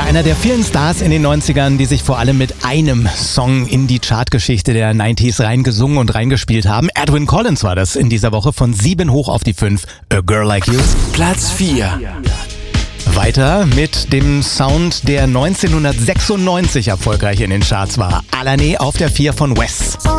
Einer der vielen Stars in den 90ern, die sich vor allem mit einem Song in die Chartgeschichte der 90s reingesungen und reingespielt haben. Edwyn Collins war das in dieser Woche, von 7 hoch auf die 5. A Girl Like You. Platz 4. Weiter mit dem Sound, der 1996 erfolgreich in den Charts war. Alané auf der 4 von Wes.